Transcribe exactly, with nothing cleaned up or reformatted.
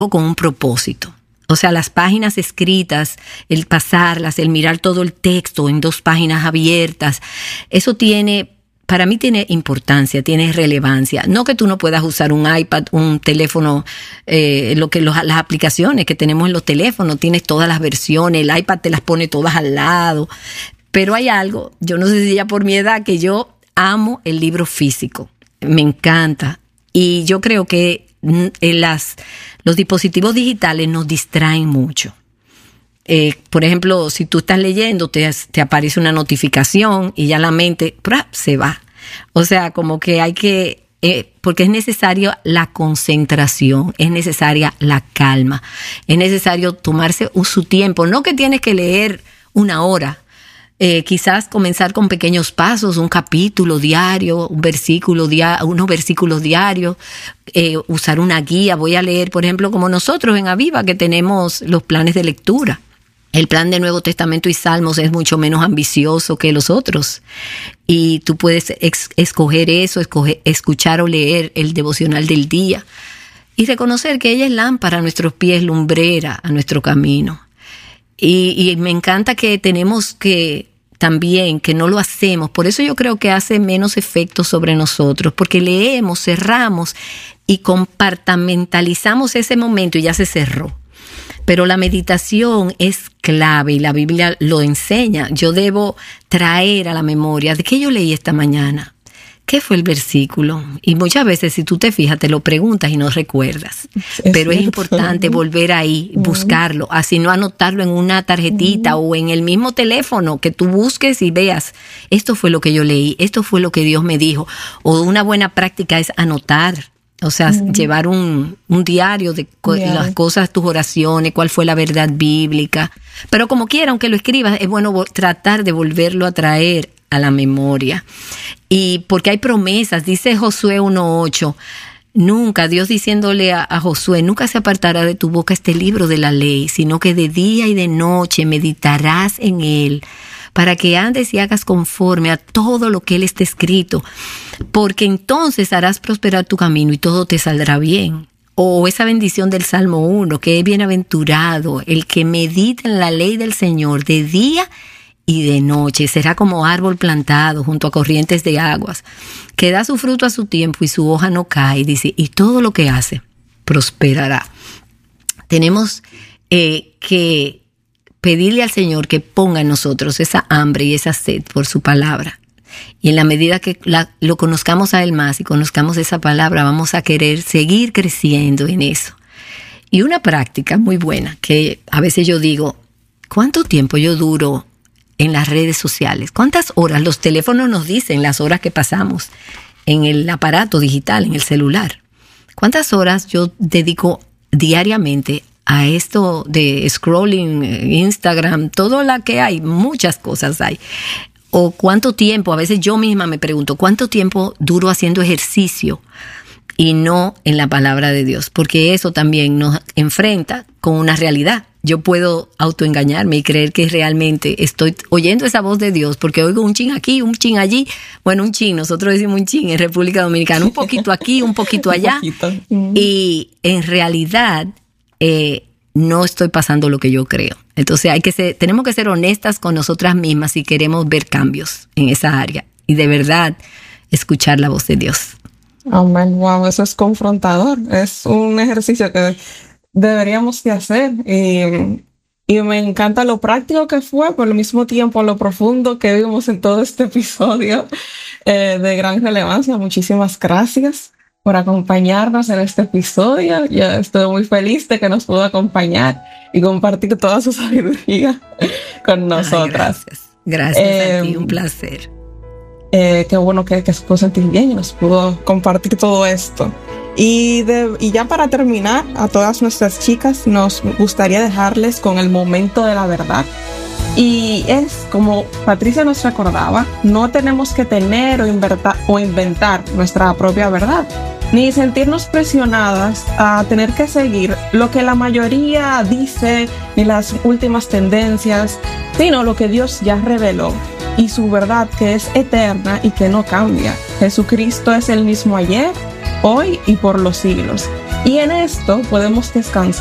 con un propósito. O sea, las páginas escritas, el pasarlas, el mirar todo el texto en dos páginas abiertas, eso tiene, para mí tiene importancia, tiene relevancia. No que tú no puedas usar un iPad, un teléfono, eh, lo que los, las aplicaciones que tenemos en los teléfonos, tienes todas las versiones, el iPad te las pone todas al lado. Pero hay algo, yo no sé si ya por mi edad, que yo amo el libro físico. Me encanta. Y yo creo que las, los dispositivos digitales nos distraen mucho. Eh, por ejemplo, si tú estás leyendo, te, te aparece una notificación y ya la mente ¡prap! Se va. O sea, como que hay que, eh, porque es necesaria la concentración, es necesaria la calma, es necesario tomarse su tiempo. No que tienes que leer una hora. Eh, quizás comenzar con pequeños pasos, un capítulo diario, un versículo dia- unos versículos diarios, eh, usar una guía. Voy a leer, por ejemplo, como nosotros en Aviva, que tenemos los planes de lectura. El plan de Nuevo Testamento y Salmos es mucho menos ambicioso que los otros. Y tú puedes ex- escoger eso, escoger, escuchar o leer el devocional del día. Y reconocer que ella es lámpara a nuestros pies, lumbrera a nuestro camino. Y, y me encanta que tenemos que también, que no lo hacemos. Por eso yo creo que hace menos efecto sobre nosotros, porque leemos, cerramos y compartimentalizamos ese momento y ya se cerró. Pero la meditación es clave y la Biblia lo enseña. Yo debo traer a la memoria de qué yo leí esta mañana. ¿Qué fue el versículo? Y muchas veces, si tú te fijas, te lo preguntas y no recuerdas. Es Pero cierto. Es importante volver ahí, buscarlo, así no anotarlo en una tarjetita uh-huh. o en el mismo teléfono, que tú busques y veas, esto fue lo que yo leí, esto fue lo que Dios me dijo. O una buena práctica es anotar, o sea, uh-huh. llevar un, un diario de co- yeah. las cosas, tus oraciones, cuál fue la verdad bíblica. Pero como quiera, aunque lo escribas, es bueno vo- tratar de volverlo a traer a la memoria. Y porque hay promesas, dice Josué uno ocho, nunca, Dios diciéndole a, a Josué, nunca se apartará de tu boca este libro de la ley, sino que de día y de noche meditarás en él, para que andes y hagas conforme a todo lo que él está escrito, porque entonces harás prosperar tu camino y todo te saldrá bien. O esa bendición del Salmo uno, que es bienaventurado el que medita en la ley del Señor de día y de noche, será como árbol plantado junto a corrientes de aguas, que da su fruto a su tiempo y su hoja no cae, dice, y todo lo que hace prosperará. Tenemos eh, que pedirle al Señor que ponga en nosotros esa hambre y esa sed por su palabra. Y en la medida que la, lo conozcamos a Él más y conozcamos esa palabra, vamos a querer seguir creciendo en eso. Y una práctica muy buena, que a veces yo digo, ¿cuánto tiempo yo duro en las redes sociales? ¿Cuántas horas? Los teléfonos nos dicen las horas que pasamos en el aparato digital, en el celular. ¿Cuántas horas yo dedico diariamente a esto de scrolling, Instagram, todo lo que hay? Muchas cosas hay. O cuánto tiempo, a veces yo misma me pregunto, ¿cuánto tiempo duro haciendo ejercicio y no en la palabra de Dios? Porque eso también nos enfrenta con una realidad. Yo puedo autoengañarme y creer que realmente estoy oyendo esa voz de Dios porque oigo un chin aquí, un chin allí. Bueno, un chin, nosotros decimos un chin en República Dominicana, un poquito aquí, un poquito allá. Un poquito. Y en realidad eh, no estoy pasando lo que yo creo. Entonces hay que ser, tenemos que ser honestas con nosotras mismas si queremos ver cambios en esa área y de verdad escuchar la voz de Dios. Amén. Wow, eso es confrontador. Es un ejercicio que deberíamos de hacer y, y me encanta lo práctico que fue, por al mismo tiempo lo profundo que vimos en todo este episodio eh, de gran relevancia. Muchísimas gracias por acompañarnos en este episodio. Yo estoy muy feliz de que nos pudo acompañar y compartir toda su sabiduría con nosotras. Ay, gracias, gracias eh, a ti, un placer. Eh, qué bueno que, que se pudo sentir bien y nos pudo compartir todo esto. Y, de, y ya para terminar, a todas nuestras chicas nos gustaría dejarles con el momento de la verdad. Y es como Patricia nos recordaba, no tenemos que tener o, inverta, o inventar nuestra propia verdad, ni sentirnos presionadas a tener que seguir lo que la mayoría dice, ni las últimas tendencias, sino lo que Dios ya reveló y su verdad que es eterna y que no cambia. Jesucristo es el mismo ayer, hoy y por los siglos. Y en esto podemos descansar